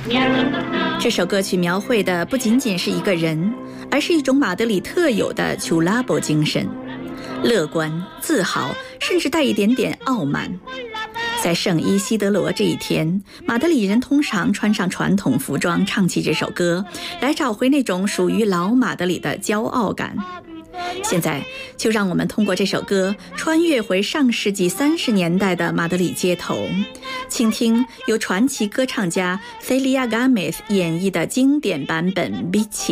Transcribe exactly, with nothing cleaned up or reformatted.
这首歌曲描绘的不仅仅是一个人，而是一种马德里特有的丘拉波精神，乐观、自豪，甚至带一点点傲慢。在圣伊西德罗这一天，马德里人通常穿上传统服装，唱起这首歌，来找回那种属于老马德里的骄傲感。现在就让我们通过这首歌穿越回上世纪三十年代的马德里街头，倾听由传奇歌唱家菲利亚·加梅斯演绎的经典版本《比奇》。